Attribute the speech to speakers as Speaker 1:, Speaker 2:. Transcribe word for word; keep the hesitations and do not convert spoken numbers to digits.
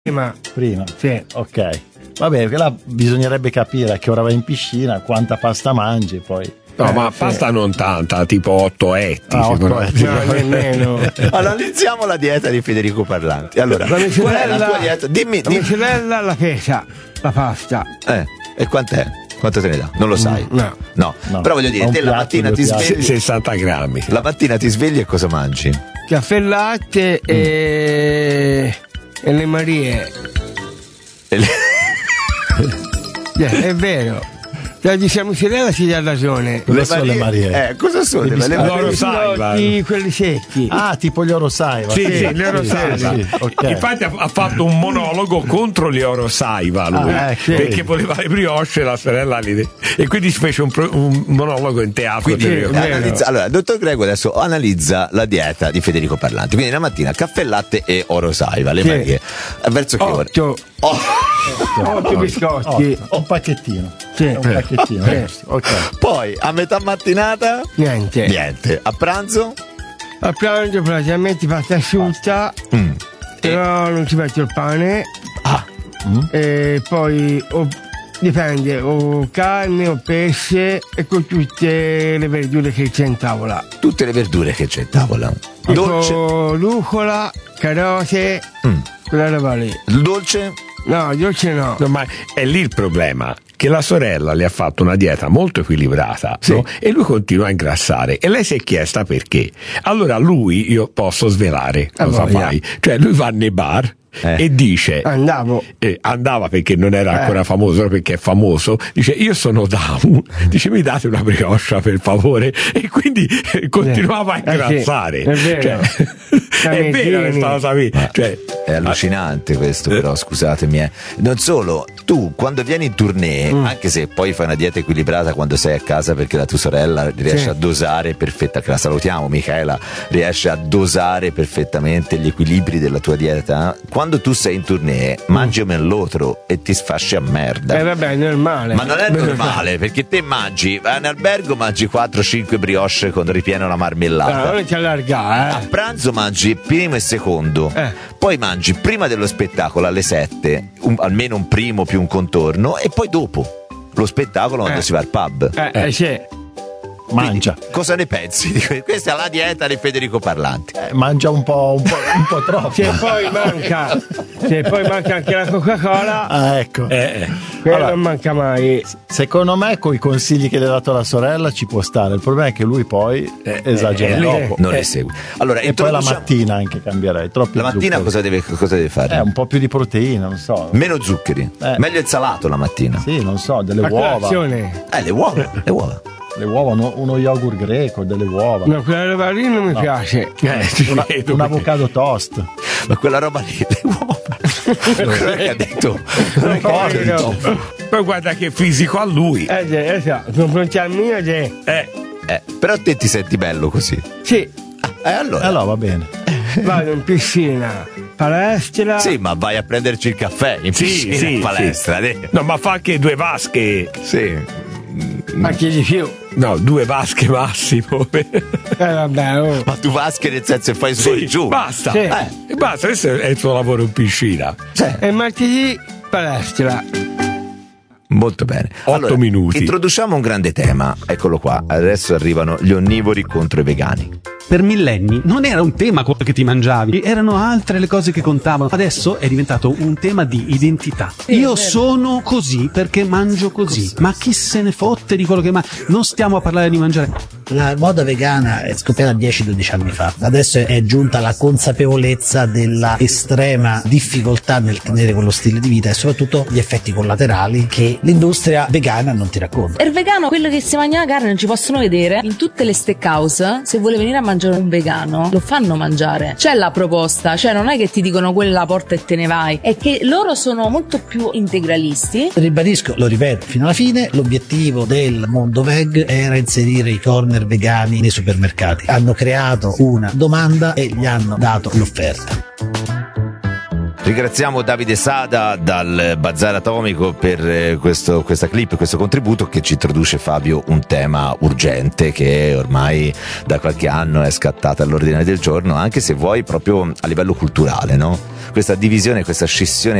Speaker 1: Prima.
Speaker 2: Prima?
Speaker 1: Sì.
Speaker 2: Ok. Vabbè, perché là bisognerebbe capire a che ora vai in piscina, quanta pasta mangi, poi.
Speaker 3: No,
Speaker 1: Eh,
Speaker 3: ma
Speaker 1: sì.
Speaker 3: pasta non tanta, tipo otto etti.
Speaker 2: Ah, otto etti.
Speaker 1: No, nemmeno.
Speaker 4: Analizziamo la dieta di Federico Parlanti. Allora,
Speaker 1: La mia
Speaker 4: qual è la
Speaker 1: sorella-
Speaker 4: tua dieta? Dimmi,
Speaker 1: La mia
Speaker 4: dimmi.
Speaker 1: sorella la pesa, la pasta.
Speaker 4: Eh, e quant'è? Quanto te ne dà? Non lo sai?
Speaker 1: no.
Speaker 4: No.
Speaker 2: No.
Speaker 4: Però voglio dire,
Speaker 2: Un
Speaker 4: te la
Speaker 2: piatto,
Speaker 4: mattina
Speaker 2: due
Speaker 4: ti
Speaker 2: piatti.
Speaker 4: svegli.
Speaker 3: sessanta grammi.
Speaker 4: La mattina ti svegli e cosa mangi?
Speaker 1: Caffè e latte e... e le Marie.
Speaker 4: E le-
Speaker 1: Eh, è vero. La diciamo sorella si dà ragione.
Speaker 2: Cosa sono le Marie?
Speaker 4: Eh, cosa sono
Speaker 2: Le
Speaker 4: le, le
Speaker 2: biscotti.
Speaker 3: Loro
Speaker 4: Marie?
Speaker 3: sai,
Speaker 1: Di quelli secchi.
Speaker 2: Ah, tipo gli Orosaiva.
Speaker 3: Sì, sì,
Speaker 1: gli Orosaiva.
Speaker 2: Sì, sì, ok.
Speaker 3: Infatti ha, ha fatto un monologo contro gli Orosaiva lui,
Speaker 2: Ah, ecco.
Speaker 3: perché voleva le brioche e la sorella li... e quindi si fece un, pro- un monologo in teatro.
Speaker 4: Quindi,
Speaker 3: delle-
Speaker 1: Sì, vero.
Speaker 4: analizza- allora, il dottor Greco adesso analizza la dieta di Federico Parlanti. Quindi la mattina caffè, latte e Orosaiva, le
Speaker 1: Sì.
Speaker 4: Marie. Eh, Verso che ora?
Speaker 1: Otto.
Speaker 4: Oh.
Speaker 1: Otto biscotti.
Speaker 2: Otto. Un pacchettino.
Speaker 1: Sì.
Speaker 2: Un pacchettino.
Speaker 1: Eh.
Speaker 2: Ok.
Speaker 4: Poi a metà mattinata?
Speaker 1: Niente.
Speaker 4: Niente. A pranzo?
Speaker 1: A pranzo praticamente pasta asciutta,
Speaker 4: Mm.
Speaker 1: però non ci metto il pane.
Speaker 4: Ah.
Speaker 1: E poi o, dipende, o carne o pesce e con tutte le verdure che c'è in tavola.
Speaker 4: Tutte le verdure che c'è in tavola. Dolce?
Speaker 1: Tipo lucola, carote,
Speaker 4: Mm.
Speaker 1: quella roba lì.
Speaker 4: Il dolce?
Speaker 1: No, dolce no.
Speaker 3: No, ma è lì il problema, che la sorella le ha fatto una dieta molto equilibrata, no? E lui continua a ingrassare e lei si è chiesta perché. Allora lui, io posso svelare
Speaker 1: Ah,
Speaker 3: cosa
Speaker 1: voglia.
Speaker 3: fai, cioè lui va nei bar
Speaker 4: Eh.
Speaker 3: e dice
Speaker 1: Andavo.
Speaker 3: eh, andava perché non era
Speaker 1: Eh.
Speaker 3: ancora famoso, però perché è famoso, dice io sono Damu, dice mi date una brioche per favore, e quindi eh, continuava a
Speaker 1: Eh, sì,
Speaker 3: ingrassare.
Speaker 1: è vero.
Speaker 3: Cioè, è vera questa cosa qui. Cioè,
Speaker 4: È allucinante questo, però scusatemi. eh. Non solo, tu quando vieni in tournée,
Speaker 1: Mm.
Speaker 4: anche se poi fai una dieta equilibrata quando sei a casa perché la tua sorella riesce
Speaker 1: Sì.
Speaker 4: a dosare perfetta, che la salutiamo, Michaela, riesce a dosare perfettamente gli equilibri della tua dieta. Quando tu sei in tournée, mangi come un lotro e ti sfasci a merda.
Speaker 1: Eh vabbè, è normale.
Speaker 4: Ma non è normale, perché te mangi, vai in albergo mangi quattro cinque brioche con ripieno una
Speaker 1: No,
Speaker 4: marmellata.
Speaker 1: non ti allargare,
Speaker 4: A
Speaker 1: eh.
Speaker 4: pranzo mangi primo e secondo,
Speaker 1: Eh.
Speaker 4: poi mangi prima dello spettacolo alle sette, un- almeno un primo più un contorno, e poi dopo lo spettacolo quando
Speaker 1: Eh.
Speaker 4: si va al pub.
Speaker 1: Eh, eh, sì.
Speaker 2: Mangia.
Speaker 4: Cosa ne pensi? di que- Questa è la dieta di Federico Parlanti.
Speaker 2: Eh, mangia un po', un po', un po' troppo.
Speaker 1: Se poi manca, se poi manca anche la Coca-Cola,
Speaker 2: Ah, ecco.
Speaker 3: eh,
Speaker 1: quello
Speaker 2: allora,
Speaker 1: non manca mai.
Speaker 2: Secondo me, con i consigli che le ha dato la sorella ci può stare. Il problema è che lui poi esagera
Speaker 3: eh,
Speaker 2: troppo.
Speaker 4: Non
Speaker 2: Eh,
Speaker 4: le segue. Allora,
Speaker 2: E poi la
Speaker 4: introduciamo-
Speaker 2: mattina anche cambierei. Troppi
Speaker 4: la mattina
Speaker 2: zuccheri.
Speaker 4: cosa deve, cosa deve fare?
Speaker 2: Eh, un po' più di proteina, non so.
Speaker 4: Meno zuccheri.
Speaker 2: Eh.
Speaker 4: Meglio il salato la mattina.
Speaker 2: Sì, non so, delle
Speaker 1: La
Speaker 2: uova.
Speaker 1: colazione.
Speaker 4: Eh, le uova, le uova.
Speaker 2: Le uova, uno, uno yogurt greco, delle uova.
Speaker 1: No, quella roba lì non mi piace.
Speaker 3: eh, ci
Speaker 2: Una-
Speaker 3: vedo
Speaker 2: un
Speaker 3: perché-
Speaker 2: avocado toast.
Speaker 4: Ma quella roba lì, le uova. Quello che ha detto.
Speaker 1: Non
Speaker 4: Ricordo di
Speaker 1: voglio.
Speaker 4: tofu.
Speaker 3: Poi guarda che fisico ha lui.
Speaker 1: Eh, sì, esatto, sono pronti al mio, sì.
Speaker 3: Eh,
Speaker 4: Eh, però te ti senti bello così.
Speaker 1: Sì,
Speaker 4: Eh, allora.
Speaker 2: Allora va bene.
Speaker 1: vado in piscina, palestra.
Speaker 4: Sì, ma vai a prenderci il caffè in
Speaker 3: sì,
Speaker 4: piscina,
Speaker 3: sì,
Speaker 4: in palestra.
Speaker 3: sì.
Speaker 4: dai.
Speaker 3: No, ma fa anche due vasche.
Speaker 4: Sì.
Speaker 1: Anche di più.
Speaker 3: No, due vasche massimo.
Speaker 1: Eh vabbè, oh.
Speaker 4: Ma tu vasche nel senso che fai su e
Speaker 3: Sì,
Speaker 4: giù.
Speaker 3: basta.
Speaker 1: Sì.
Speaker 3: Eh, e basta, questo è il suo lavoro in piscina.
Speaker 4: Cioè,
Speaker 1: E martedì palestra.
Speaker 4: molto bene.
Speaker 3: Otto minuti.
Speaker 4: Introduciamo un grande tema. Eccolo qua. Adesso arrivano gli onnivori contro i vegani.
Speaker 5: Per millenni non era un tema quello che ti mangiavi, erano altre le cose che contavano. Adesso è diventato un tema di identità. Io sono così perché mangio così. Ma chi se ne fotte di quello che mangio? Non stiamo a parlare di mangiare.
Speaker 6: La moda vegana è scoppiata dieci dodici anni fa. Adesso è giunta la consapevolezza della estrema difficoltà nel tenere quello stile di vita e soprattutto gli effetti collaterali che l'industria vegana non ti racconta.
Speaker 7: Il vegano, quello che si mangia la carne, non ci possono vedere. In tutte le steakhouse, se vuole venire a mangiare un vegano, lo fanno mangiare. C'è la proposta, cioè non è che ti dicono quella porta e te ne vai, è che loro sono molto più integralisti.
Speaker 6: Ribadisco, lo ripeto, fino alla fine l'obiettivo del mondo veg era inserire i corner vegani nei supermercati. Hanno creato una domanda e gli hanno dato l'offerta.
Speaker 4: Ringraziamo Davide Sada dal Bazar Atomico per eh, questo, questa clip, questo contributo che ci introduce, Fabio, un tema urgente che ormai da qualche anno è scattato all'ordine del giorno, anche se vuoi proprio a livello culturale, no? Questa divisione, questa scissione